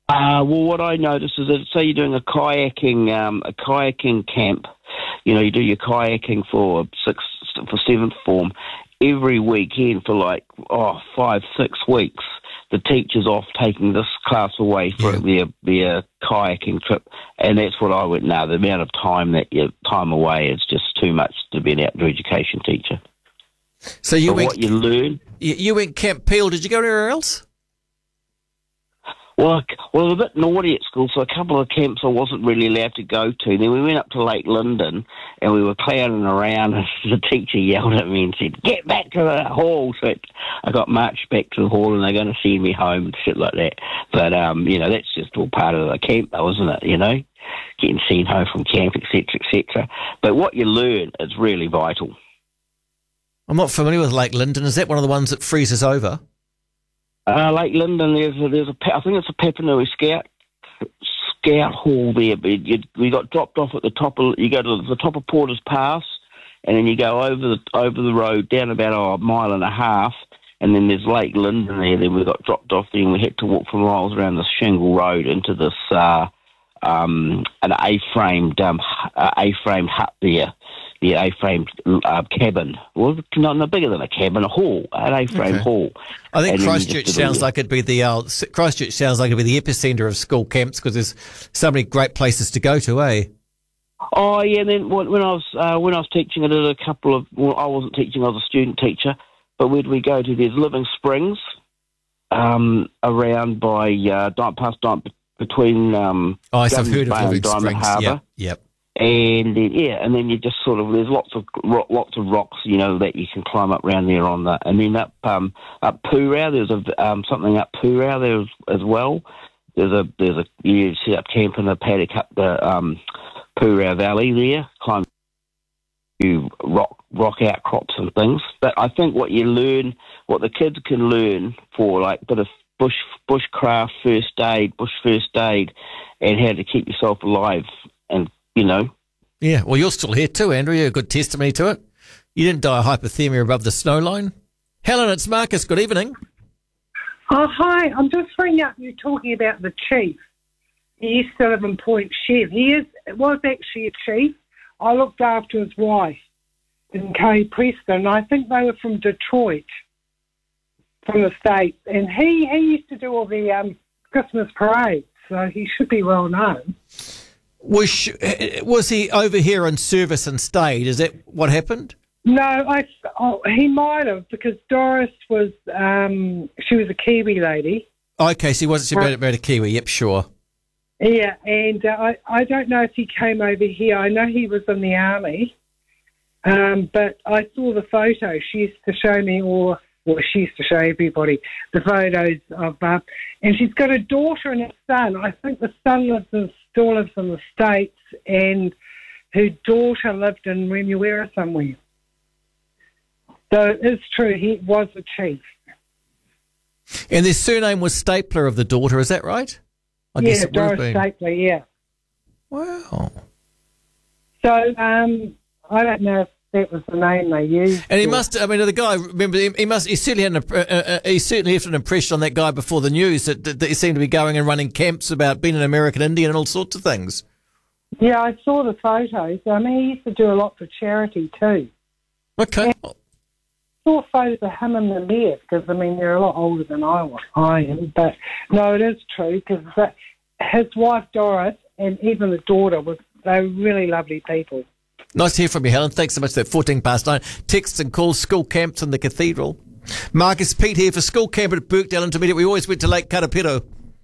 Well, what I noticed is that, say you're doing a kayaking camp, you do your kayaking for seventh form, every weekend for 5-6 weeks, the teacher's off taking this class away for their kayaking trip, and that's what I went. No, the amount of time away is just too much to be an outdoor education teacher. So what you learn. You went Camp Peel. Did you go anywhere else? Well, I was a bit naughty at school, so a couple of camps I wasn't really allowed to go to. Then we went up to Lake Lyndon, and we were clowning around, and the teacher yelled at me and said, "Get back to the hall." So I got marched back to the hall, and they're going to send me home and shit like that. But, that's just all part of the camp, though, isn't it, Getting sent home from camp, etc., etc. But what you learn is really vital. I'm not familiar with Lake Lyndon. Is that one of the ones that freezes over? Lake Lyndon, I think it's a Papanui Scout Hall there. But we got dropped off at you go to the top of Porter's Pass, and then you go over the road down about a mile and a half, and then there's Lake Lyndon there. Then we got dropped off there, and we had to walk for miles around this shingle road into this an A-framed hut there. The A-framed cabin. Well, no bigger than a cabin, a hall, an A-framed hall. I think Christchurch sounds like it'd be the epicenter of school camps because there's so many great places to go to, eh? Oh yeah. And then when I was teaching, I did a couple of. Well, I wasn't teaching; I was a student teacher. But where do we go to? There's Living Springs, around by between. I've heard of Living Springs. Harbour. Yep. And then you just sort of, there's lots of rocks, that you can climb up around there on that. And then up Purau, there's something up Purau there as well. You set up camp in the paddock up the Purau Valley there, climb rock outcrops and things. But I think what the kids can learn for like a bit of bushcraft first aid, and how to keep yourself alive and. Yeah, well, you're still here too, Andrew. You're a good testimony to it. You didn't die of hypothermia above the snow line. Helen, it's Marcus. Good evening. Oh, hi. I'm just ringing up. You're talking about the chief. He used to live in Point Chev. Was actually a chief. I looked after his wife in Kay Preston. I think they were from Detroit, from the States. And he used to do all the Christmas parades, so he should be well known. Was he over here in service and stayed? Is that what happened? No, he might have, because Doris was, she was a Kiwi lady. Okay, so he wasn't about a Kiwi, yep, sure. Yeah, and I don't know if he came over here. I know he was in the army, but I saw the photo. She used to show me she used to show everybody the photos of, and she's got a daughter and a son. I think the son still lives in the States, and her daughter lived in Remuera somewhere. So it's true, he was a chief. And their surname was Stapler of the daughter, is that right? I guess it Doris Stapler, yeah. Wow. So I don't know if that was the name they used. And he must, the guy, remember, he certainly left an impression on that guy before the news that he seemed to be going and running camps about being an American Indian and all sorts of things. Yeah, I saw the photos. He used to do a lot for charity too. Okay. And I saw photos of him and the mayor, because, they're a lot older than I am. But, no, it is true, because his wife, Doris, and even the daughter, they were really lovely people. Nice to hear from you, Helen. Thanks so much for that. 9:14. Texts and calls, school camps in the cathedral. Marcus, Pete here for school camp at Birkdale Intermediate. We always went to Lake Karapiro.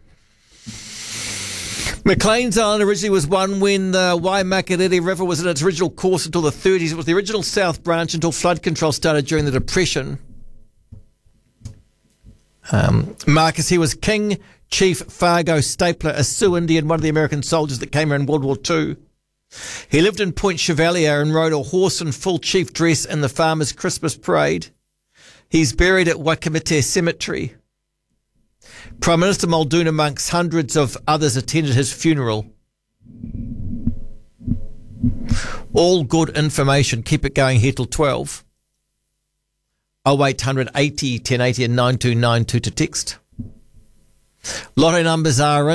Maclean's Island originally was one when the Waimakariri River was in its original course until the 30s. It was the original south branch until flood control started during the Depression. Marcus, he was King Chief Fargo Stapler, a Sioux Indian, one of the American soldiers that came here in World War II. He lived in Point Chevalier and rode a horse in full chief dress in the Farmers' Christmas Parade. He's buried at Wakamite Cemetery. Prime Minister Muldoon, amongst hundreds of others, attended his funeral. All good information. Keep it going here till 12. 0800 80 1080 and 9292 to text. Lotto numbers are in.